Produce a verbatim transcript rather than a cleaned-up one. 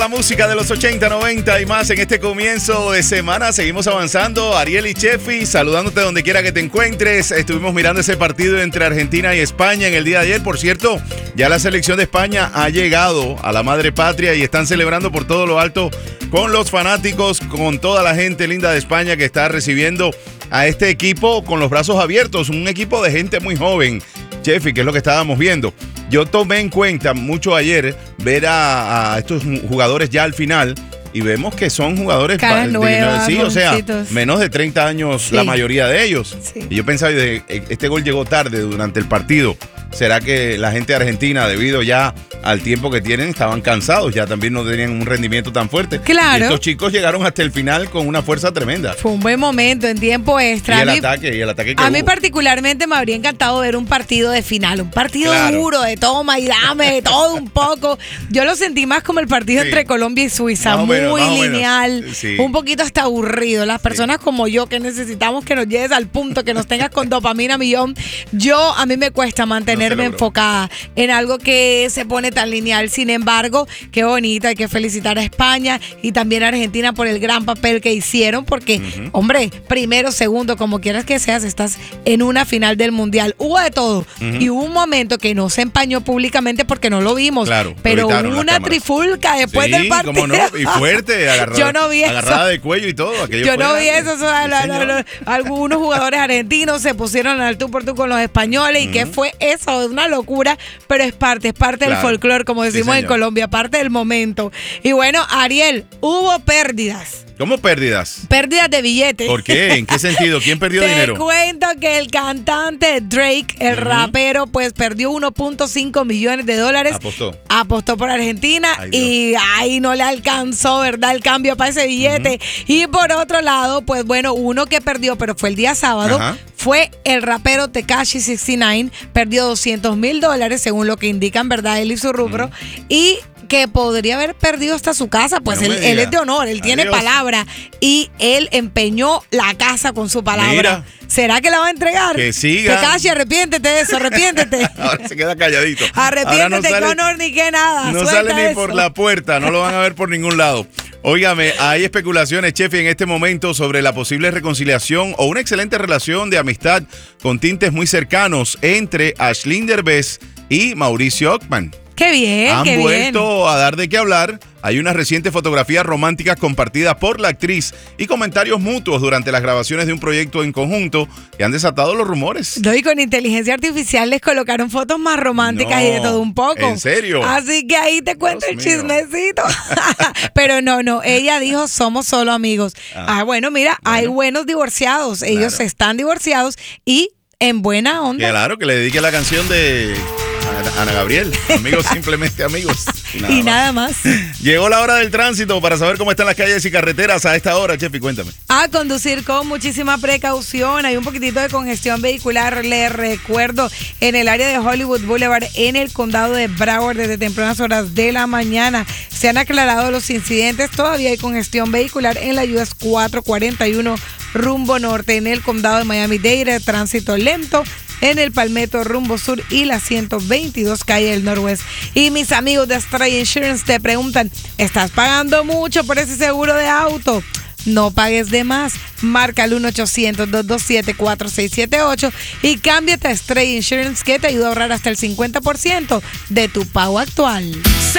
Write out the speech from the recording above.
La música de los ochenta, noventa y más en este comienzo de semana. Seguimos avanzando. Ariel y Chefi, saludándote donde quiera que te encuentres. Estuvimos mirando ese partido entre Argentina y España en el día de ayer. Por cierto, ya la selección de España ha llegado a la madre patria y están celebrando por todo lo alto con los fanáticos, con toda la gente linda de España que está recibiendo a este equipo con los brazos abiertos. Un equipo de gente muy joven, Chefi, que es lo que estábamos viendo. Yo tomé en cuenta mucho ayer ver a, a estos jugadores ya al final y vemos que son jugadores Caras nuevas, sí, o sea, jovencitos. menos de treinta años Sí. la mayoría de ellos. Sí. Y yo pensaba, este gol llegó tarde durante el partido. ¿Será que la gente de Argentina, debido ya al tiempo que tienen, estaban cansados? Ya también no tenían un rendimiento tan fuerte. Claro. Y estos chicos llegaron hasta el final con una fuerza tremenda. Fue un buen momento en tiempo extra. Y el A mí- ataque, y el ataque que A mí hubo. particularmente me habría encantado ver un partido de final, un partido Claro. duro, de toma y dame, de todo un poco. Yo lo sentí más como el partido Sí. entre Colombia y Suiza, Más o muy menos, más o menos. lineal, Sí. un poquito hasta aburrido. Las personas como yo que necesitamos que nos llegues al punto, que nos tengas con dopamina millón, yo a mí me cuesta mantenerme logró. enfocada en algo que se pone tan lineal. Sin embargo, qué bonito, hay que felicitar a España y también a Argentina por el gran papel que hicieron, porque, Ujú. hombre, primero, segundo, como quieras que seas, estás en una final del Mundial. Hubo de todo. Ujú. Y hubo un momento que no se empañó públicamente porque no lo vimos. Claro, pero lo evitaron hubo las una cámaras. trifulca después Sí, del partido. cómo no, y fuerte, agarrada, Yo no vi eso. agarrada de cuello y todo. aquello Yo fue- no vi eso. o sea, Sí, la- señor. la- la- algunos jugadores argentinos se pusieron al tú por tú con los españoles. ¿Y qué fue eso? Una locura, pero es parte, es parte del Claro. folclore, como Sí, decimos en señor. Colombia, parte del momento. Y bueno, Ariel, hubo pérdidas. ¿Cómo pérdidas? Pérdidas de billetes. ¿Por qué? ¿En qué sentido? ¿Quién perdió Te dinero? cuento que el cantante Drake, el Ujú. rapero, pues perdió uno punto cinco millones de dólares. Apostó. Apostó por Argentina Ay, y ahí no le alcanzó, ¿verdad? El cambio para ese billete. Y por otro lado, pues bueno, uno que perdió, pero fue el día sábado, Ajá. fue el rapero Tekashi sesenta y nueve. Perdió doscientos mil dólares, según lo que indican, ¿verdad? Él y su rubro. Y que podría haber perdido hasta su casa, pues No él, me él diga. es de honor, él tiene Adiós. palabra y él empeñó la casa con su palabra. Mira. ¿Será que la va a entregar? Que siga. Tekashi, arrepiéntete de eso, arrepiéntete. Ahora se queda calladito. Ahora Arrepiéntete, no que sale- honor ni que nada. No Suelta sale ni eso. por la puerta, no lo van a ver por ningún lado. Óigame, hay especulaciones, Chefi, en este momento sobre la posible reconciliación o una excelente relación de amistad con tintes muy cercanos entre Aislinn Derbez y Mauricio Ockman. Qué bien, Han qué bien. vuelto a dar de qué hablar. Hay unas recientes fotografías románticas compartidas por la actriz y comentarios mutuos durante las grabaciones de un proyecto en conjunto que han desatado los rumores. No, y con inteligencia artificial les colocaron fotos más románticas No, y de todo un poco. ¿en serio? Así que ahí te cuento Dios el mío. chismecito. Pero no, no, ella dijo somos solo amigos. Ah. Ah, bueno, mira, hay Bueno. buenos divorciados. Ellos Claro. están divorciados y en buena onda. Claro, que le dedique la canción de Ana- Ana Gabriel. Amigos, simplemente amigos. Y Y nada más. Llegó la hora del tránsito para saber cómo están las calles y carreteras a esta hora, Chefi, cuéntame. A conducir con muchísima precaución. Hay un poquitito de congestión vehicular. Les recuerdo, en el área de Hollywood Boulevard, en el condado de Broward, desde tempranas horas de la mañana. Se han aclarado los incidentes. Todavía hay congestión vehicular en la U S cuatrocientos cuarenta y uno rumbo norte. En el condado de Miami-Dade, tránsito lento. En el Palmetto rumbo sur y la ciento veintidós calle del Norwest. Y mis amigos de Stray Insurance te preguntan, ¿estás pagando mucho por ese seguro de auto? No pagues de más. Marca el uno ochocientos, dos dos siete, cuatro seis siete ocho y cámbiate a Stray Insurance, que te ayuda a ahorrar hasta el cincuenta por ciento de tu pago actual.